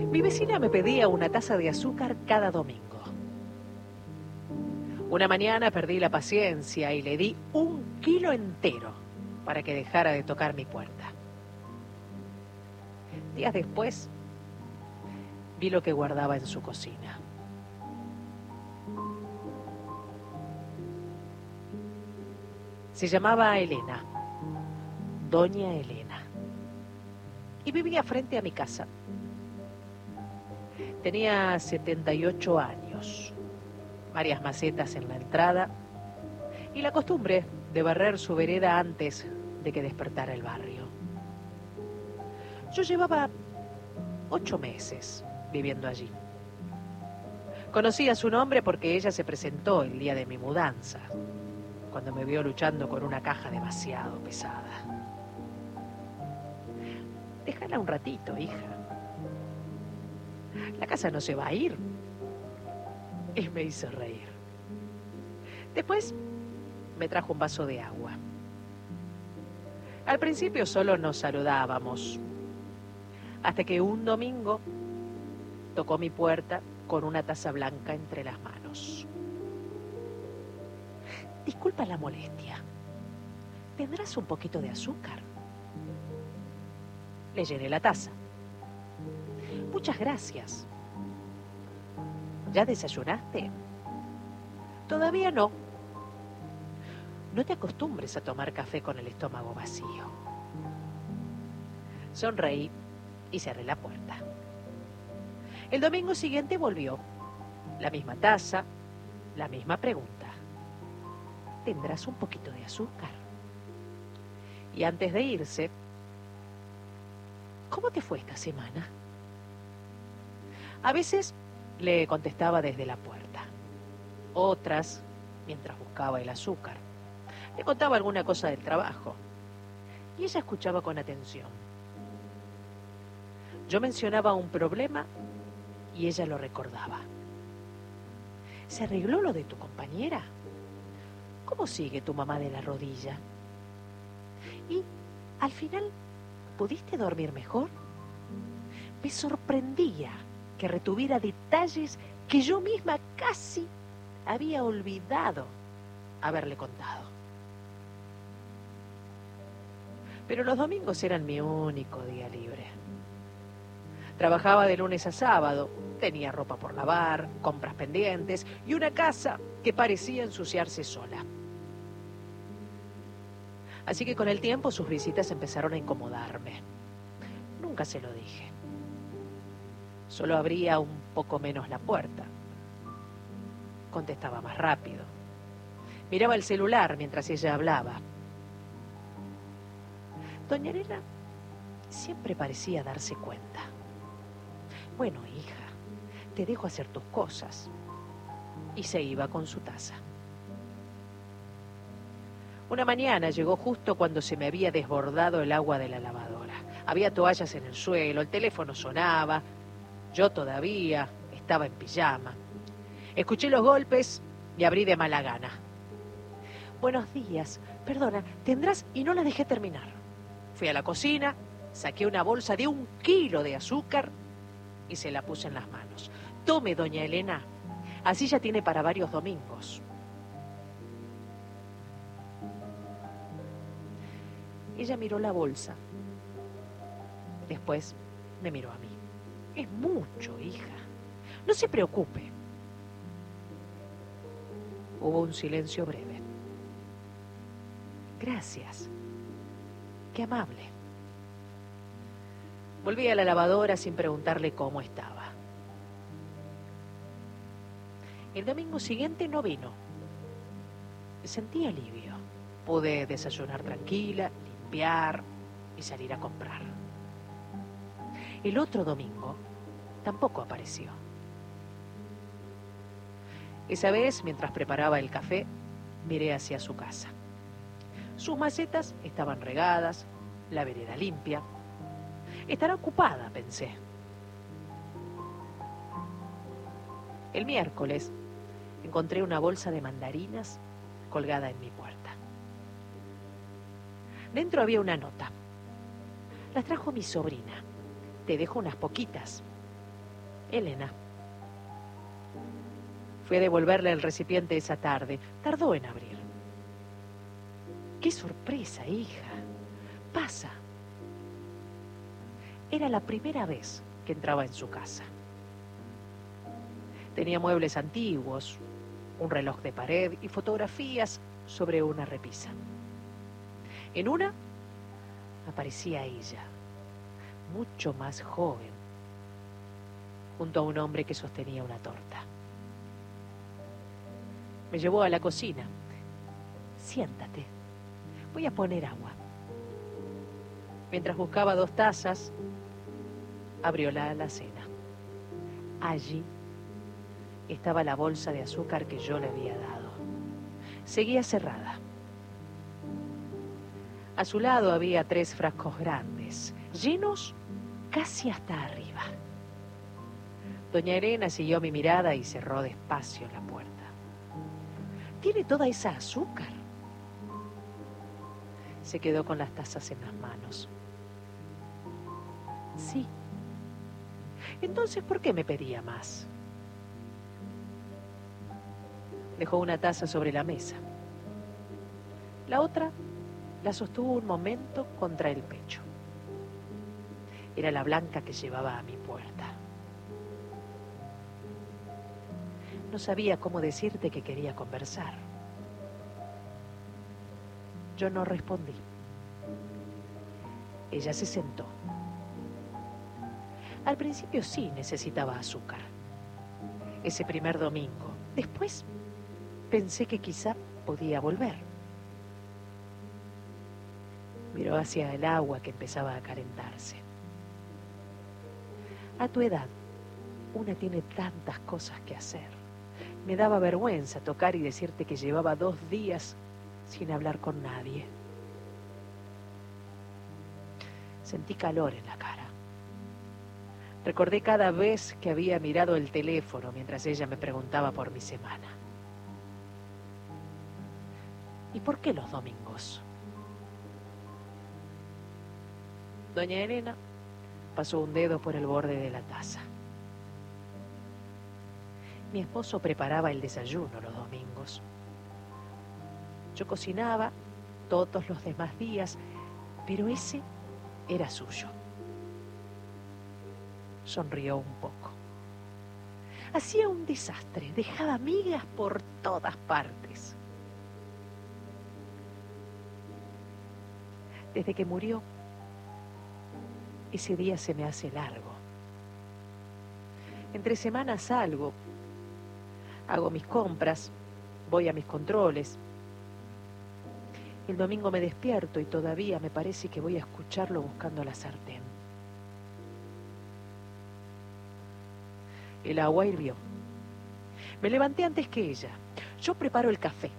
Mi vecina me pedía una taza de azúcar cada domingo. Una mañana perdí la paciencia y le di 1 kilo entero para que dejara de tocar mi puerta. Días después, vi lo que guardaba en su cocina. Se llamaba Elena, Doña Elena, y vivía frente a mi casa. Tenía 78 años, varias macetas en la entrada y la costumbre de barrer su vereda antes de que despertara el barrio. Yo llevaba 8 meses viviendo allí. Conocía su nombre porque ella se presentó el día de mi mudanza, cuando me vio luchando con una caja demasiado pesada. Déjala un ratito, hija. La casa no se va a ir. Y me hizo reír. Después me trajo un vaso de agua. Al principio solo nos saludábamos, hasta que un domingo tocó mi puerta con una taza blanca entre las manos. Disculpa la molestia. ¿Tendrás un poquito de azúcar? Le llené la taza. Muchas gracias. ¿Ya desayunaste? Todavía no. No te acostumbres a tomar café con el estómago vacío. Sonreí y cerré la puerta. El domingo siguiente volvió. La misma taza, la misma pregunta. ¿Tendrás un poquito de azúcar? Y antes de irse, ¿cómo te fue esta semana? A veces le contestaba desde la puerta. Otras, mientras buscaba el azúcar, le contaba alguna cosa del trabajo. Y ella escuchaba con atención. Yo mencionaba un problema y ella lo recordaba. ¿Se arregló lo de tu compañera? ¿Cómo sigue tu mamá de la rodilla? Y, al final, ¿pudiste dormir mejor? Me sorprendía que retuviera detalles que yo misma casi había olvidado haberle contado. Pero los domingos eran mi único día libre. Trabajaba de lunes a sábado, tenía ropa por lavar, compras pendientes y una casa que parecía ensuciarse sola. Así que con el tiempo sus visitas empezaron a incomodarme. Nunca se lo dije. Solo abría un poco menos la puerta. Contestaba más rápido. Miraba el celular mientras ella hablaba. Doña Elena siempre parecía darse cuenta. Bueno, hija, te dejo hacer tus cosas. Y se iba con su taza. Una mañana llegó justo cuando se me había desbordado el agua de la lavadora. Había toallas en el suelo, el teléfono sonaba. Yo todavía estaba en pijama. Escuché los golpes y abrí de mala gana. Buenos días, perdona, ¿tendrás? Y no la dejé terminar. Fui a la cocina, saqué una bolsa de 1 kilo de azúcar y se la puse en las manos. Tome, doña Elena, así ya tiene para varios domingos. Ella miró la bolsa. Después me miró a mí. Es mucho, hija. No se preocupe. Hubo un silencio breve. Gracias. Qué amable. Volví a la lavadora sin preguntarle cómo estaba. El domingo siguiente no vino. Sentí alivio. Pude desayunar tranquila, limpiar y salir a comprar. El otro domingo tampoco apareció. Esa vez, mientras preparaba el café, miré hacia su casa. Sus macetas estaban regadas, la vereda limpia. Estará ocupada, pensé. El miércoles encontré una bolsa de mandarinas colgada en mi puerta. Dentro había una nota. Las trajo mi sobrina. Te dejo unas poquitas. Elena. Fui a devolverle el recipiente esa tarde. Tardó en abrir. ¡Qué sorpresa, hija! Pasa. Era la primera vez que entraba en su casa. Tenía muebles antiguos, un reloj de pared y fotografías sobre una repisa. En una aparecía ella, mucho más joven, junto a un hombre que sostenía una torta. Me llevó a la cocina. Siéntate, voy a poner agua. Mientras buscaba 2 tazas, abrió la alacena. Allí estaba la bolsa de azúcar que yo le había dado. Seguía cerrada. A su lado había 3 frascos grandes, llenos casi hasta arriba. Doña Elena siguió mi mirada y cerró despacio la puerta. ¿Tiene toda esa azúcar? Se quedó con las tazas en las manos. Sí. Entonces, ¿por qué me pedía más? Dejó una taza sobre la mesa. La otra la sostuvo un momento contra el pecho. Era la blanca que llevaba a mi puerta. No sabía cómo decirte que quería conversar. Yo no respondí. Ella se sentó. Al principio sí necesitaba azúcar. Ese primer domingo. Después pensé que quizá podía volver. Miró hacia el agua que empezaba a calentarse. A tu edad, una tiene tantas cosas que hacer. Me daba vergüenza tocar y decirte que llevaba 2 días sin hablar con nadie. Sentí calor en la cara. Recordé cada vez que había mirado el teléfono mientras ella me preguntaba por mi semana. ¿Y por qué los domingos? Doña Elena pasó un dedo por el borde de la taza. Mi esposo preparaba el desayuno los domingos. Yo cocinaba todos los demás días, pero ese era suyo. Sonrió un poco. Hacía un desastre, dejaba migas por todas partes. Desde que murió, ese día se me hace largo. Entre semanas salgo, hago mis compras, voy a mis controles. El domingo me despierto y todavía me parece que voy a escucharlo buscando la sartén. El agua hirvió. Me levanté antes que ella. Yo preparo el café.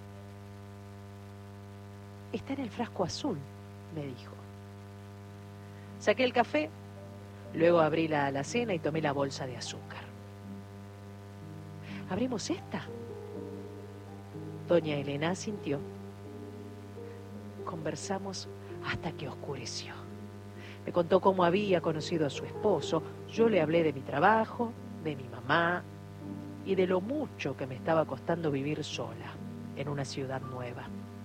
Está en el frasco azul, me dijo. Saqué el café, luego abrí la alacena y tomé la bolsa de azúcar. ¿Abrimos esta? Doña Elena asintió. Conversamos hasta que oscureció. Me contó cómo había conocido a su esposo. Yo le hablé de mi trabajo, de mi mamá y de lo mucho que me estaba costando vivir sola en una ciudad nueva.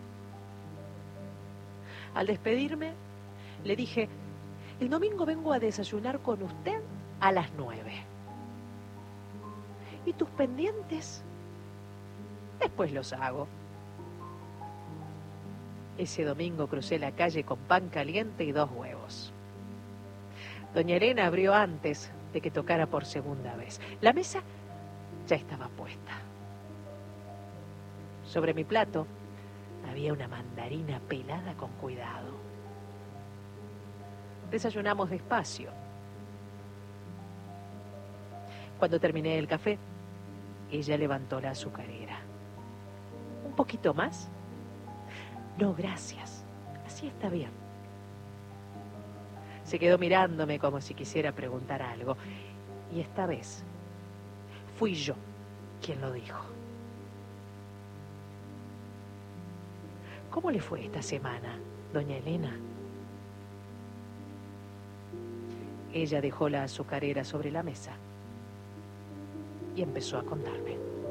Al despedirme, le dije: el domingo vengo a desayunar con usted a las 9. ¿Y tus pendientes? Después los hago. Ese domingo crucé la calle con pan caliente y 2 huevos. Doña Elena abrió antes de que tocara por segunda vez. La mesa ya estaba puesta. Sobre mi plato había una mandarina pelada con cuidado. Desayunamos despacio. Cuando terminé el café, ella levantó la azucarera. ¿Un poquito más? No, gracias. Así está bien. Se quedó mirándome como si quisiera preguntar algo. Y esta vez fui yo quien lo dijo. ¿Cómo le fue esta semana, doña Elena? Ella dejó la azucarera sobre la mesa y empezó a contarme.